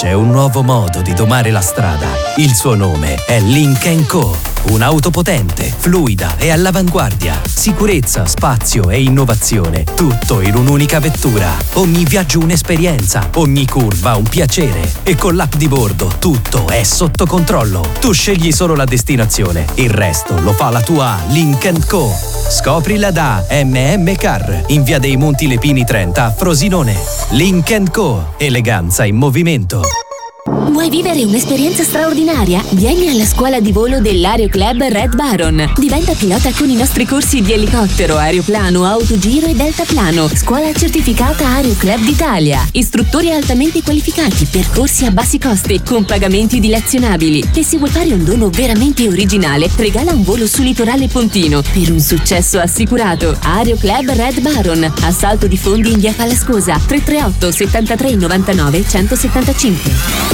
C'è un nuovo modo di domare la strada. Il suo nome è Lynk & Co. Un'auto potente, fluida e all'avanguardia. Sicurezza, spazio e innovazione. Tutto in un'unica vettura. Ogni viaggio un'esperienza. Ogni curva un piacere. E con l'app di bordo tutto è sotto controllo. Tu scegli solo la destinazione. Il resto lo fa la tua Lynk & Co. Scoprila da MM Car in via dei Monti Lepini 30 a Frosinone. Lynk & Co. Eleganza in movimento. Vuoi vivere un'esperienza straordinaria? Vieni alla scuola di volo dell'Aero Club Red Baron. Diventa pilota con i nostri corsi di elicottero, aeroplano, autogiro e deltaplano. Scuola certificata Aero Club d'Italia. Istruttori altamente qualificati, percorsi a bassi costi, con pagamenti dilazionabili. E se vuoi fare un dono veramente originale, regala un volo su litorale pontino per un successo assicurato. Aero Club Red Baron. Assalto di fondi in via Falascosa. 338 73 99 175.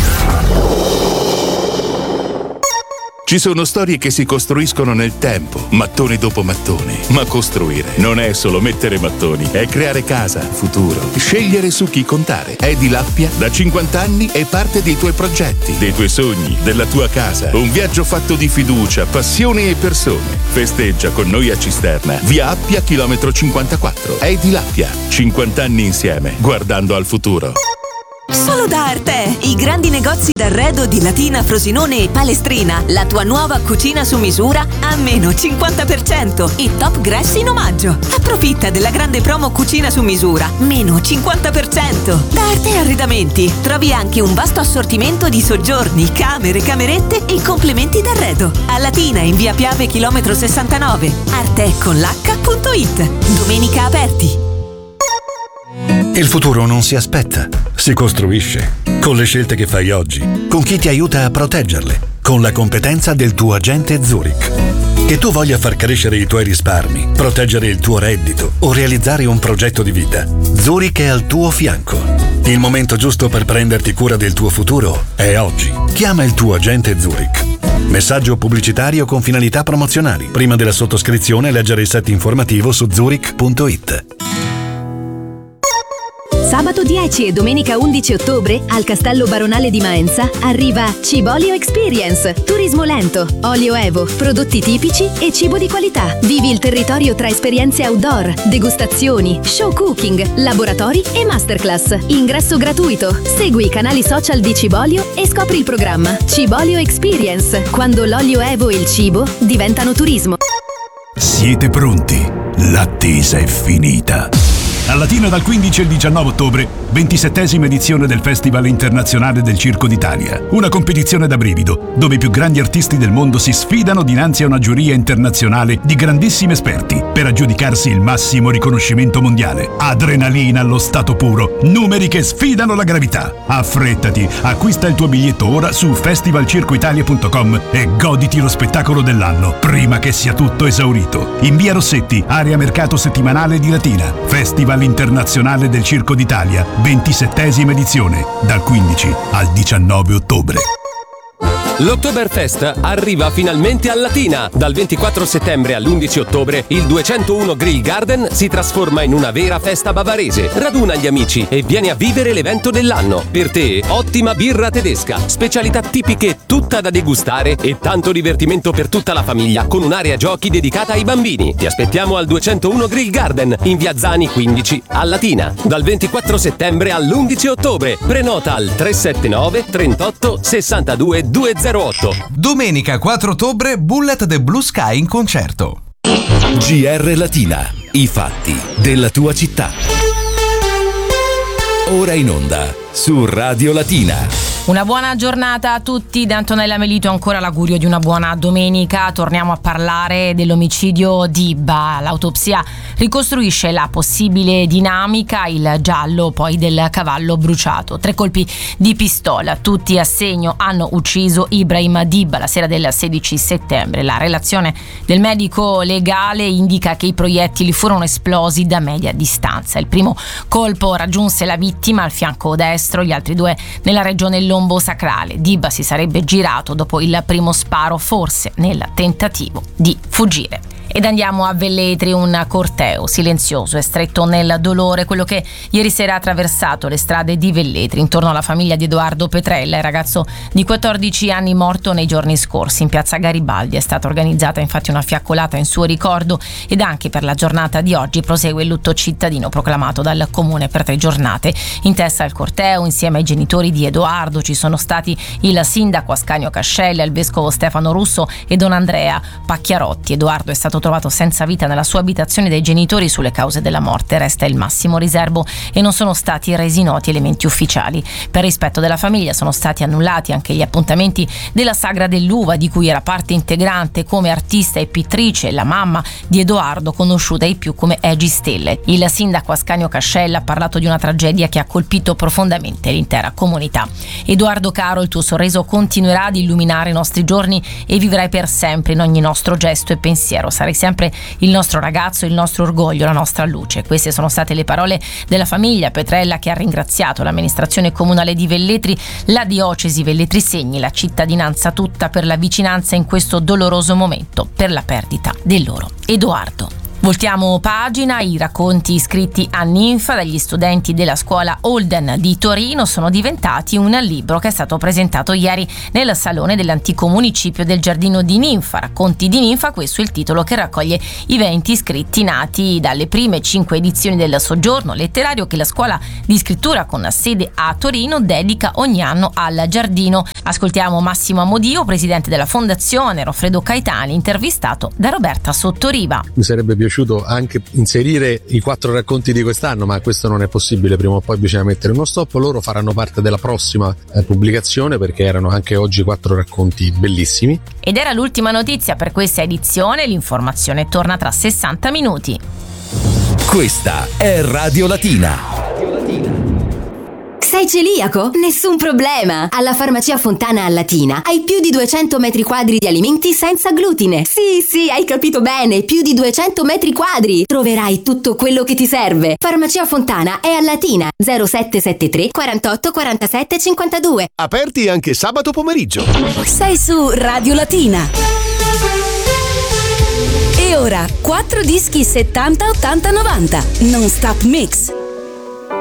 Ci sono storie che si costruiscono nel tempo, mattone dopo mattone. Ma costruire non è solo mettere mattoni, è creare casa, futuro, scegliere su chi contare. Edilappia da 50 anni è parte dei tuoi progetti, dei tuoi sogni, della tua casa. Un viaggio fatto di fiducia, passione e persone. Festeggia con noi a Cisterna, via Appia, chilometro 54. Edilappia, 50 anni insieme, guardando al futuro. Solo da Arte! I grandi negozi d'arredo di Latina, Frosinone e Palestrina. La tua nuova cucina su misura a meno 50% e Top Grass in omaggio. Approfitta della grande promo cucina su misura, meno 50%. Da Arte Arredamenti trovi anche un vasto assortimento di soggiorni, camere, camerette e complementi d'arredo. A Latina in via Piave, chilometro 69. arteconlh.it. Domenica aperti. Il futuro non si aspetta, si costruisce. Con le scelte che fai oggi, con chi ti aiuta a proteggerle, con la competenza del tuo agente Zurich. Che tu voglia far crescere i tuoi risparmi, proteggere il tuo reddito o realizzare un progetto di vita, Zurich è al tuo fianco. Il momento giusto per prenderti cura del tuo futuro è oggi. Chiama il tuo agente Zurich. Messaggio pubblicitario con finalità promozionali. Prima della sottoscrizione leggere il set informativo su zurich.it. Sabato 10 e domenica 11 ottobre al Castello Baronale di Maenza arriva Cibolio Experience, turismo lento, olio Evo, prodotti tipici e cibo di qualità. Vivi il territorio tra esperienze outdoor, degustazioni, show cooking, laboratori e masterclass. Ingresso gratuito. Segui i canali social di Cibolio e scopri il programma Cibolio Experience, quando l'olio Evo e il cibo diventano turismo. Siete pronti? L'attesa è finita. A Latina dal 15 al 19 ottobre, 27esima edizione del Festival Internazionale del Circo d'Italia. Una competizione da brivido, dove i più grandi artisti del mondo si sfidano dinanzi a una giuria internazionale di grandissimi esperti per aggiudicarsi il massimo riconoscimento mondiale. Adrenalina allo stato puro, numeri che sfidano la gravità. Affrettati, acquista il tuo biglietto ora su festivalcircoitalia.com e goditi lo spettacolo dell'anno, prima che sia tutto esaurito. In via Rossetti, area mercato settimanale di Latina. Festival Internazionale del Circo d'Italia, 27esima edizione, dal 15 al 19 ottobre. L'Oktoberfest arriva finalmente a Latina. Dal 24 settembre all'11 ottobre il 201 Grill Garden si trasforma in una vera festa bavarese. Raduna gli amici e vieni a vivere l'evento dell'anno. Per te, ottima birra tedesca, specialità tipiche tutta da degustare e tanto divertimento per tutta la famiglia con un'area giochi dedicata ai bambini. Ti aspettiamo al 201 Grill Garden in via Zani 15 a Latina. Dal 24 settembre all'11 ottobre. Prenota al 379 38 62 208. Domenica 4 ottobre Bullet the Blue Sky in concerto. GR Latina, i fatti della tua città. Ora in onda su Radio Latina. Una buona giornata a tutti, da Antonella Melito ancora l'augurio di una buona domenica. Torniamo a parlare dell'omicidio di Ibba. L'autopsia ricostruisce la possibile dinamica, il giallo poi del cavallo bruciato. 3 colpi di pistola, tutti a segno, hanno ucciso Ibrahim Dibba la sera del 16 settembre. La relazione del medico legale indica che i proiettili furono esplosi da media distanza. Il primo colpo raggiunse la vittima al fianco destro, gli altri 2 nella regione lombosacrale. Dibba si sarebbe girato dopo il primo sparo, forse nel tentativo di fuggire. Ed andiamo a Velletri, un corteo silenzioso e stretto nel dolore, quello che ieri sera ha attraversato le strade di Velletri intorno alla famiglia di Edoardo Petrella, il ragazzo di 14 anni morto nei giorni scorsi. In piazza Garibaldi è stata organizzata infatti una fiaccolata in suo ricordo ed anche per la giornata di oggi prosegue il lutto cittadino proclamato dal comune per 3 giornate. In testa al corteo, insieme ai genitori di Edoardo, ci sono stati il sindaco Ascanio Cascella, il vescovo Stefano Russo e don Andrea Pacchiarotti. Edoardo è stato trovato senza vita nella sua abitazione dai genitori. Sulle cause della morte resta il massimo riservo e non sono stati resi noti elementi ufficiali. Per rispetto della famiglia sono stati annullati anche gli appuntamenti della Sagra dell'Uva, di cui era parte integrante come artista e pittrice la mamma di Edoardo, conosciuta ai più come Egi Stelle. Il sindaco Ascanio Cascella ha parlato di una tragedia che ha colpito profondamente l'intera comunità. Edoardo caro, il tuo sorriso continuerà ad illuminare i nostri giorni e vivrai per sempre in ogni nostro gesto e pensiero. Sarai sempre il nostro ragazzo, il nostro orgoglio, la nostra luce. Queste sono state le parole della famiglia Petrella, che ha ringraziato l'amministrazione comunale di Velletri, la diocesi Velletri Segni, la cittadinanza tutta per la vicinanza in questo doloroso momento per la perdita del loro Edoardo. Voltiamo pagina. I racconti scritti a Ninfa dagli studenti della scuola Holden di Torino sono diventati un libro che è stato presentato ieri nel salone dell'antico municipio del Giardino di Ninfa. Racconti di Ninfa, questo è il titolo che raccoglie i 20 scritti nati dalle prime 5 edizioni del soggiorno letterario che la scuola di scrittura con sede a Torino dedica ogni anno al giardino. Ascoltiamo Massimo Amodio, presidente della fondazione Roffredo Caetani, intervistato da Roberta Sottoriva. Mi sarebbe piaciuto anche inserire i 4 racconti di quest'anno, ma questo non è possibile, prima o poi bisogna mettere uno stop. Loro faranno parte della prossima pubblicazione, perché erano anche oggi 4 racconti bellissimi. Ed era l'ultima notizia per questa edizione, l'informazione torna tra 60 minuti. Questa è Radio Latina. Sei celiaco? Nessun problema! Alla Farmacia Fontana a Latina hai più di 200 metri quadri di alimenti senza glutine. Sì, hai capito bene, più di 200 metri quadri! Troverai tutto quello che ti serve. Farmacia Fontana è a Latina, 0773 48 47 52. Aperti anche sabato pomeriggio. Sei su Radio Latina. E ora 4 dischi 70 80 90 Non Stop Mix.